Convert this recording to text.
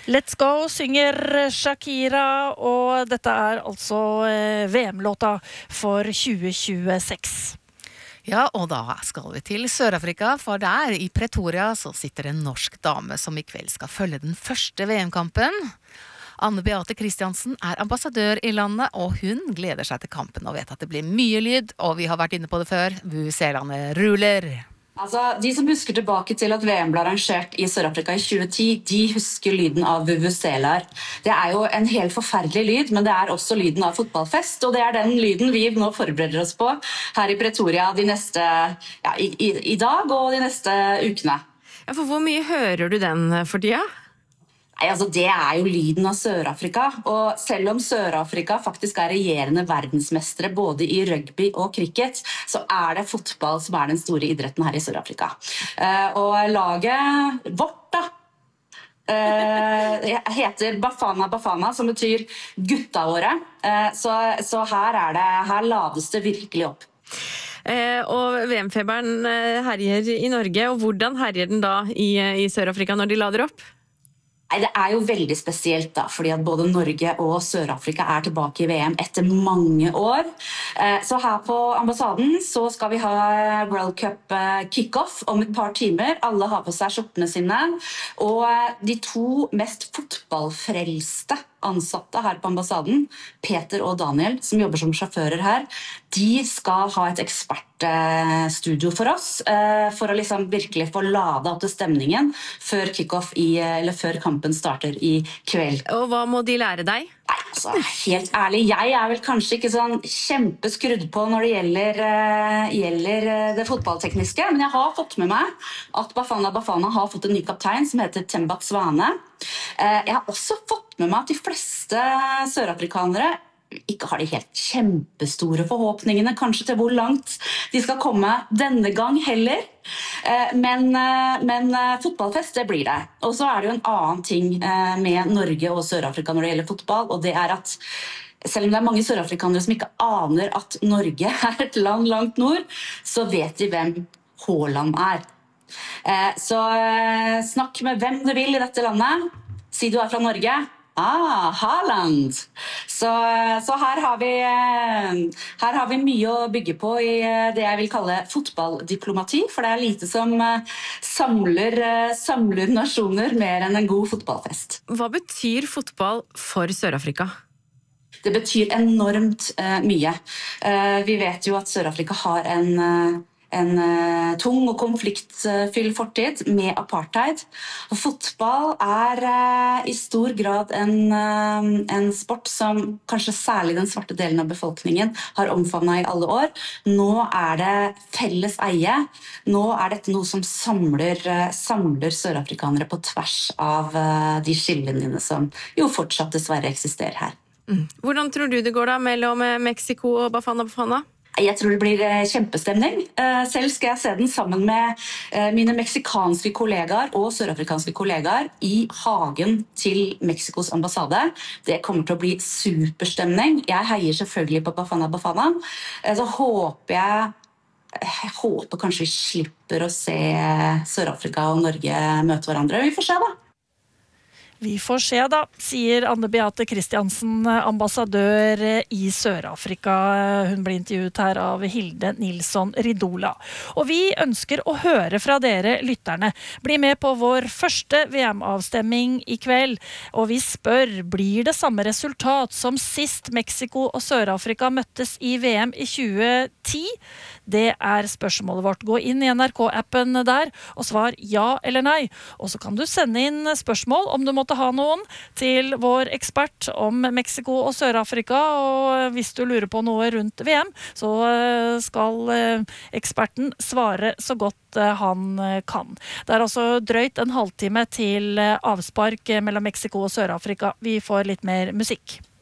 Let's Go synger Shakira, og dette altså VM-låta for 2026. Ja, og da skal vi til Sør-Afrika, for der i Pretoria så sitter en norsk dame som i kveld skal følge den første VM-kampen. Anne Beate Kristiansen ambassadør i landet, og hun gleder seg til kampen og vet at det blir mye lyd, og vi har vært inne på det før, Vuvuzelaene ruler. Altså, de som husker tilbake til at VM ble arrangert i Sør-Afrika i 2010, de husker lyden av vuvuzelaer. Det jo en helt forferdelig lyd, men det også lyden av fotballfest, og det den lyden vi nå forbereder oss på her i Pretoria de neste, i dag og de neste ukene. Ja, for hvor mye hører du den for tida? Nei, altså det jo lyden av Sør-Afrika, og selv om Sør-Afrika faktisk regjerende verdensmestere både i rugby og cricket, så det fotball som den store idretten her i Sør-Afrika. Og laget vårt heter Bafana Bafana, som betyr gutta våre, så her lades det virkelig opp. Og VM-feberen herjer i Norge, og hvordan herjer den da i Sør-Afrika når de lader opp? Nei, det jo veldig spesielt da, fordi at både Norge og Sør-Afrika tilbake i VM etter mange år. Så her på ambassaden så skal vi ha World Cup kick-off om et par timer. Alle har på seg skjortene sine, og de to mest fotballfrelste ansatte her på ambassaden, Peter og Daniel, som jobber som sjåfører her, de skal ha et ekspertstudio for oss, for å liksom virkelig få lada opp til stemningen før kick-off eller før kampen starter i kveld. Og hva må de lære deg? Nei, altså, helt ærlig, jeg vel kanskje ikke sånn kjempeskrudd på når det gjelder det fotballtekniske, men jeg har fått med meg at Bafana Bafana har fått en ny kaptein som heter Themba Zwane. Jeg har også fått med meg at de fleste sørafrikanere ikke har de helt kjempestore forhåpningene kanskje til hvor langt de skal komme denne gang heller. Men fotballfest, det blir det. Og så det jo en annen ting med Norge og Sør-Afrika når det gjelder fotball, og det at selv om det mange sørafrikanere som ikke aner at Norge et land langt nord, så vet de hvem Haaland Så snakk med hvem du vil i dette landet. Si du fra Norge. Haaland! Så her har vi mye å bygge på i det jeg vil kalle fotballdiplomati, for det lite som samler nasjoner mer enn en god fotballfest. Hva betyr fotball for Sør-Afrika? Det betyr enormt mye. Vi vet jo at Sør-Afrika har en tung og konfliktfylt fortid med apartheid. Og fotball i stor grad en sport som kanskje særlig den svarte delen av befolkningen har omfavnet i alle år. Nå det felles eie. Nå dette noe som samler sørafrikanere på tvers av de skillelinjene som jo fortsatt dessverre eksisterer her. Hvordan tror du det går da mellom Mexico og Bafana Bafana? Jeg tror det blir kjempestemning. Selv skal jeg se den sammen med mine meksikanske kollegaer og sørafrikanske kollegaer i hagen til Mexikos ambassade. Det kommer til å bli superstemning. Jeg heier selvfølgelig på Bafana Bafana. Så håper jeg kanskje vi slipper å se Sør-Afrika og Norge møte hverandre. Vi får se da. Vi får se da, sier Anne Beate Kristiansen, ambassadør i Sør-Afrika. Hun ble intervjuet her av Hilde Nilsson Ridola. Og vi ønsker å høre fra dere lytterne. Bli med på vår første VM-avstemming i kveld. Og vi spør, blir det samme resultat som sist Mexico og Sør-Afrika møttes i VM i 2010? Det spørsmålet vårt. Gå inn i NRK-appen der og svar ja eller nei. Og så kan du sende inn spørsmål om du måtte ha noen til vår ekspert om Mexico og Sør-Afrika, og hvis du lurer på noe rundt VM, så skal eksperten svare så godt han kan. Det altså drøyt en halvtime til avspark mellom Mexico og Sør-Afrika. Vi får litt mer musikk.